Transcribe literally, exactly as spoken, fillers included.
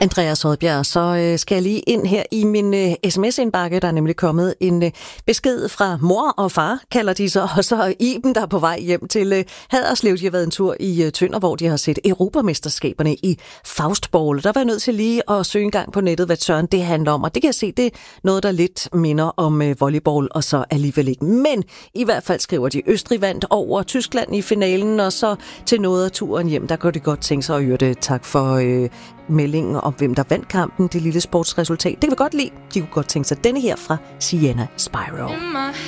Andreas Rødbjerg, så øh, skal jeg lige ind her i min øh, sms-indbakke. Der er nemlig kommet en øh, besked fra mor og far, kalder de så, og så Iben, der er på vej hjem til øh, Haderslev. De har været en tur i øh, Tønder, hvor de har set Europamesterskaberne i Faustball. Der var jeg nødt til lige at søge en gang på nettet, hvad søren det handler om, og det kan jeg se, det er noget, der lidt minder om øh, volleyball, og så alligevel ikke. Men i hvert fald skriver de, Østrig vandt over Tyskland i finalen, og så til noget af turen hjem, der kunne de godt tænke sig at høre det. Tak for øh, meldingen om, hvem der vandt kampen, det lille sportsresultat. Det kan vi godt lide. De kunne godt tænke sig denne her fra Sienna Spyro.